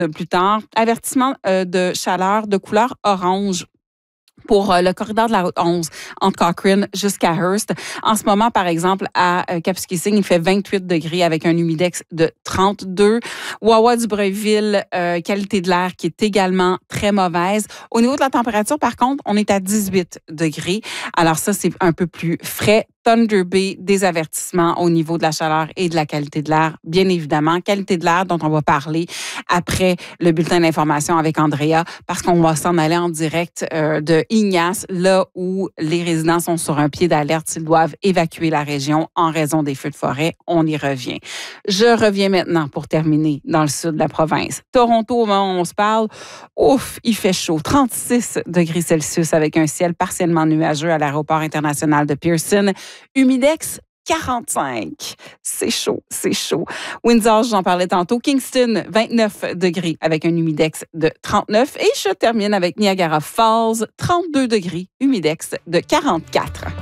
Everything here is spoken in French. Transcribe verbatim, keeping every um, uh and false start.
Plus tard, avertissement euh, de chaleur de couleur orange pour euh, le corridor de la route onze, entre Cochrane jusqu'à Hearst. En ce moment, par exemple, à euh, Kapuskasing, il fait vingt-huit degrés avec un humidex de trente-deux. Wawa du Breuville, euh, qualité de l'air qui est également très mauvaise. Au niveau de la température, par contre, on est à dix-huit degrés. Alors ça, c'est un peu plus frais. Thunder Bay, des avertissements au niveau de la chaleur et de la qualité de l'air, bien évidemment. Qualité de l'air dont on va parler après le bulletin d'information avec Andrea, parce qu'on va s'en aller en direct euh, de Ignace, là où les résidents sont sur un pied d'alerte s'ils doivent évacuer la région en raison des feux de forêt. On y revient. Je reviens maintenant pour terminer dans le sud de la province. Toronto, au moment où on se parle, ouf, il fait chaud. trente-six degrés Celsius avec un ciel partiellement nuageux à l'aéroport international de Pearson. Humidex, quarante-cinq. C'est chaud, c'est chaud. Windsor, j'en parlais tantôt. Kingston, vingt-neuf degrés avec un humidex de trente-neuf. Et je termine avec Niagara Falls, trente-deux degrés, humidex de quarante-quatre.